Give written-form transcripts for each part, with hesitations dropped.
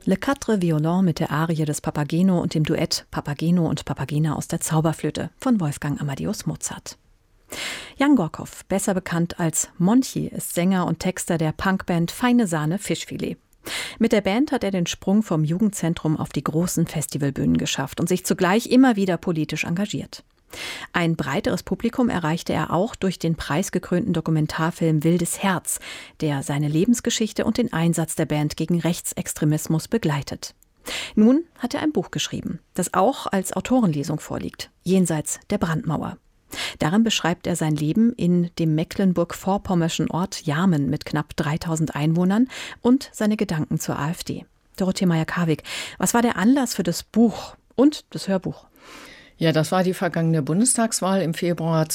Le Quatre Violons mit der Arie des Papageno und dem Duett Papageno und Papagena aus der Zauberflöte von Wolfgang Amadeus Mozart. Jan Gorkov, besser bekannt als Monchi, ist Sänger und Texter der Punkband Feine Sahne Fischfilet. Mit der Band hat er den Sprung vom Jugendzentrum auf die großen Festivalbühnen geschafft und sich zugleich immer wieder politisch engagiert. Ein breiteres Publikum erreichte er auch durch den preisgekrönten Dokumentarfilm Wildes Herz, der seine Lebensgeschichte und den Einsatz der Band gegen Rechtsextremismus begleitet. Nun hat er ein Buch geschrieben, das auch als Autorenlesung vorliegt, Jenseits der Brandmauer. Darin beschreibt er sein Leben in dem mecklenburg-vorpommerschen Ort Jarmen mit knapp 3000 Einwohnern und seine Gedanken zur AfD. Dorothee Meyer-Karwig, was war der Anlass für das Buch und das Hörbuch? Ja, das war die vergangene Bundestagswahl im Februar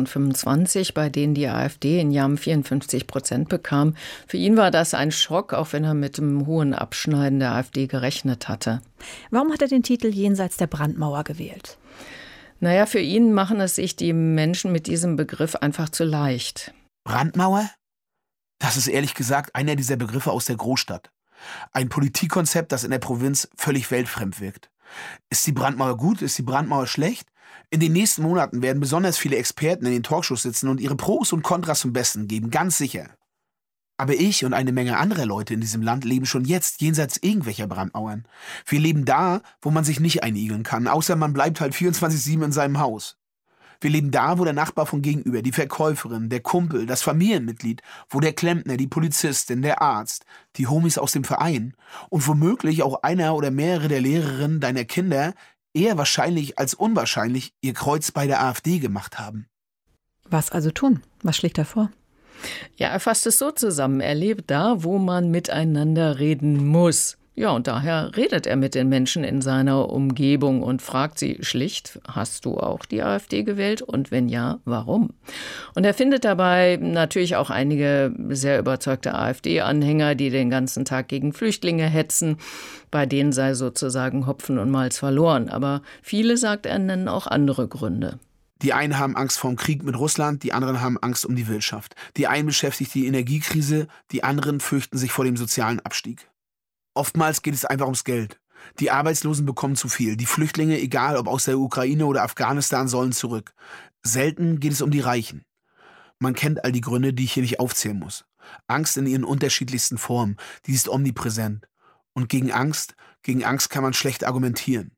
2025, bei denen die AfD in Jarmen 54% bekam. Für ihn war das ein Schock, auch wenn er mit dem hohen Abschneiden der AfD gerechnet hatte. Warum hat er den Titel Jenseits der Brandmauer gewählt? Naja, für ihn machen es sich die Menschen mit diesem Begriff einfach zu leicht. Brandmauer? Das ist ehrlich gesagt einer dieser Begriffe aus der Großstadt. Ein Politikkonzept, das in der Provinz völlig weltfremd wirkt. Ist die Brandmauer gut? Ist die Brandmauer schlecht? In den nächsten Monaten werden besonders viele Experten in den Talkshows sitzen und ihre Pros und Kontras zum Besten geben, ganz sicher. Aber ich und eine Menge anderer Leute in diesem Land leben schon jetzt jenseits irgendwelcher Brandmauern. Wir leben da, wo man sich nicht einigeln kann, außer man bleibt halt 24/7 in seinem Haus. Wir leben da, wo der Nachbar von gegenüber, die Verkäuferin, der Kumpel, das Familienmitglied, wo der Klempner, die Polizistin, der Arzt, die Homies aus dem Verein und womöglich auch einer oder mehrere der Lehrerinnen deiner Kinder eher wahrscheinlich als unwahrscheinlich ihr Kreuz bei der AfD gemacht haben. Was also tun? Was schlägt er vor? Ja, er fasst es so zusammen. Er lebt da, wo man miteinander reden muss. Ja, und daher redet er mit den Menschen in seiner Umgebung und fragt sie schlicht, hast du auch die AfD gewählt? Und wenn ja, warum? Und er findet dabei natürlich auch einige sehr überzeugte AfD-Anhänger, die den ganzen Tag gegen Flüchtlinge hetzen. Bei denen sei sozusagen Hopfen und Malz verloren. Aber viele, sagt er, nennen auch andere Gründe. Die einen haben Angst vor dem Krieg mit Russland, die anderen haben Angst um die Wirtschaft. Die einen beschäftigt die Energiekrise, die anderen fürchten sich vor dem sozialen Abstieg. Oftmals geht es einfach ums Geld. Die Arbeitslosen bekommen zu viel. Die Flüchtlinge, egal ob aus der Ukraine oder Afghanistan, sollen zurück. Selten geht es um die Reichen. Man kennt all die Gründe, die ich hier nicht aufzählen muss. Angst in ihren unterschiedlichsten Formen, die ist omnipräsent. Und gegen Angst kann man schlecht argumentieren.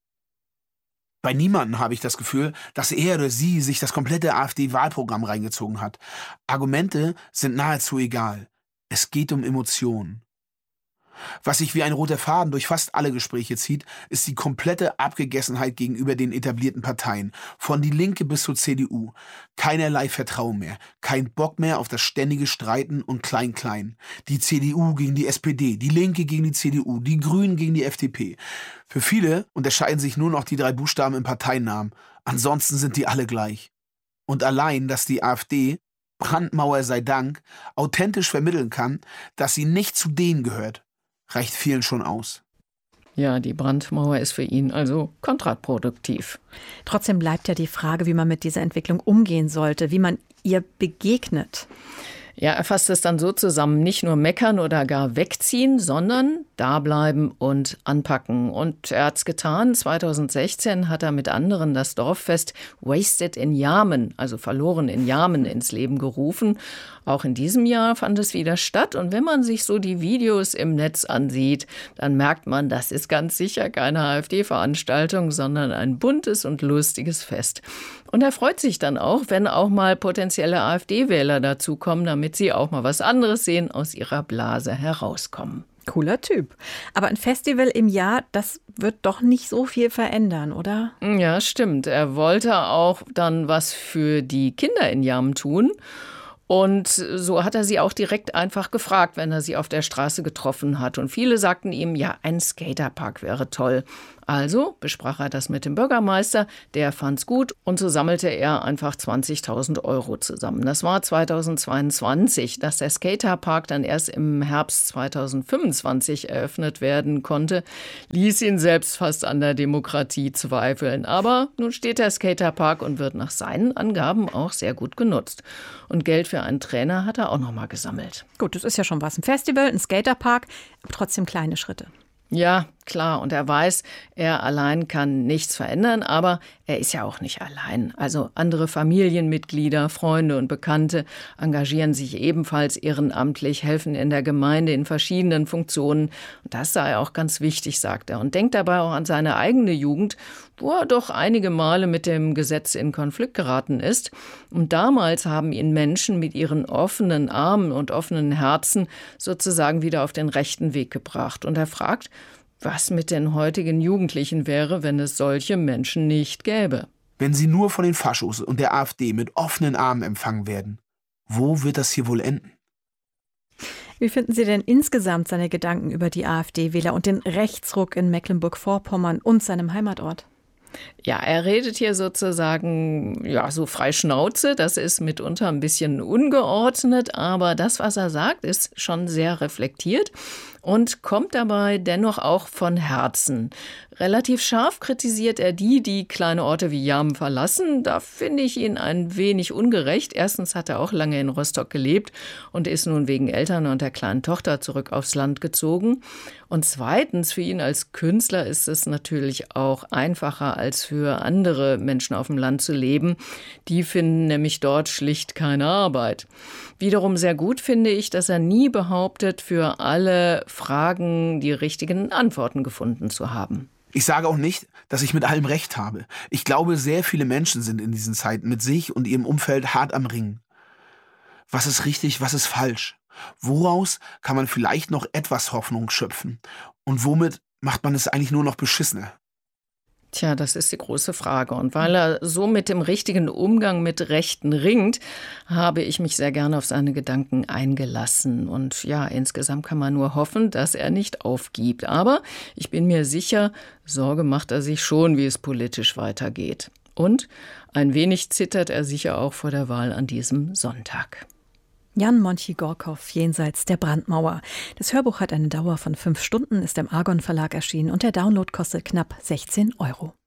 Bei niemandem habe ich das Gefühl, dass er oder sie sich das komplette AfD-Wahlprogramm reingezogen hat. Argumente sind nahezu egal. Es geht um Emotionen. Was sich wie ein roter Faden durch fast alle Gespräche zieht, ist die komplette Abgegessenheit gegenüber den etablierten Parteien. Von die Linke bis zur CDU. Keinerlei Vertrauen mehr. Kein Bock mehr auf das ständige Streiten und Klein-Klein. Die CDU gegen die SPD, die Linke gegen die CDU, die Grünen gegen die FDP. Für viele unterscheiden sich nur noch die 3 Buchstaben im Parteinamen. Ansonsten sind die alle gleich. Und allein, dass die AfD, Brandmauer sei Dank, authentisch vermitteln kann, dass sie nicht zu denen gehört, reicht vielen schon aus. Ja, die Brandmauer ist für ihn also kontraproduktiv. Trotzdem bleibt ja die Frage, wie man mit dieser Entwicklung umgehen sollte, wie man ihr begegnet. Ja, er fasst es dann so zusammen, nicht nur meckern oder gar wegziehen, sondern da bleiben und anpacken. Und er hat's getan. 2016 hat er mit anderen das Dorffest Wasted in Jarmen, also verloren in Jarmen, ins Leben gerufen. Auch in diesem Jahr fand es wieder statt. Und wenn man sich so die Videos im Netz ansieht, dann merkt man, das ist ganz sicher keine AfD-Veranstaltung, sondern ein buntes und lustiges Fest. Und er freut sich dann auch, wenn auch mal potenzielle AfD-Wähler dazukommen, damit sie auch mal was anderes sehen, aus ihrer Blase herauskommen. Cooler Typ. Aber ein Festival im Jahr, das wird doch nicht so viel verändern, oder? Ja, stimmt. Er wollte auch dann was für die Kinder in Jarmen tun. Und so hat er sie auch direkt einfach gefragt, wenn er sie auf der Straße getroffen hat. Und viele sagten ihm, ja, ein Skaterpark wäre toll. Also besprach er das mit dem Bürgermeister, der fand's gut und so sammelte er einfach 20.000 € zusammen. Das war 2022, dass der Skaterpark dann erst im Herbst 2025 eröffnet werden konnte, ließ ihn selbst fast an der Demokratie zweifeln. Aber nun steht der Skaterpark und wird nach seinen Angaben auch sehr gut genutzt. Und Geld für einen Trainer hat er auch noch mal gesammelt. Gut, das ist ja schon was. Ein Festival, ein Skaterpark, aber trotzdem kleine Schritte. Ja, klar. Und er weiß, er allein kann nichts verändern, aber er ist ja auch nicht allein. Also andere Familienmitglieder, Freunde und Bekannte engagieren sich ebenfalls ehrenamtlich, helfen in der Gemeinde in verschiedenen Funktionen. Und das sei auch ganz wichtig, sagt er. Und denkt dabei auch an seine eigene Jugend, wo er doch einige Male mit dem Gesetz in Konflikt geraten ist. Und damals haben ihn Menschen mit ihren offenen Armen und offenen Herzen sozusagen wieder auf den rechten Weg gebracht. Und er fragt, was mit den heutigen Jugendlichen wäre, wenn es solche Menschen nicht gäbe. Wenn sie nur von den Faschos und der AfD mit offenen Armen empfangen werden, wo wird das hier wohl enden? Wie finden Sie denn insgesamt seine Gedanken über die AfD-Wähler und den Rechtsruck in Mecklenburg-Vorpommern und seinem Heimatort? Ja, er redet hier sozusagen, ja, so frei Schnauze. Das ist mitunter ein bisschen ungeordnet, aber das, was er sagt, ist schon sehr reflektiert und kommt dabei dennoch auch von Herzen. Relativ scharf kritisiert er die kleine Orte wie Jammen verlassen. Da finde ich ihn ein wenig ungerecht. Erstens hat er auch lange in Rostock gelebt und ist nun wegen Eltern und der kleinen Tochter zurück aufs Land gezogen. Und zweitens, für ihn als Künstler ist es natürlich auch einfacher, als für andere Menschen auf dem Land zu leben. Die finden nämlich dort schlicht keine Arbeit. Wiederum sehr gut finde ich, dass er nie behauptet, für alle Fragen die richtigen Antworten gefunden zu haben. Ich sage auch nicht, dass ich mit allem Recht habe. Ich glaube, sehr viele Menschen sind in diesen Zeiten mit sich und ihrem Umfeld hart am Ringen. Was ist richtig, was ist falsch? Woraus kann man vielleicht noch etwas Hoffnung schöpfen? Und womit macht man es eigentlich nur noch beschissener? Tja, das ist die große Frage. Und weil er so mit dem richtigen Umgang mit Rechten ringt, habe ich mich sehr gerne auf seine Gedanken eingelassen. Und ja, insgesamt kann man nur hoffen, dass er nicht aufgibt. Aber ich bin mir sicher, Sorge macht er sich schon, wie es politisch weitergeht. Und ein wenig zittert er sicher auch vor der Wahl an diesem Sonntag. Jan Monchy-Gorkow, Jenseits der Brandmauer. Das Hörbuch hat eine Dauer von 5 Stunden, ist im Argon Verlag erschienen und der Download kostet knapp 16 €.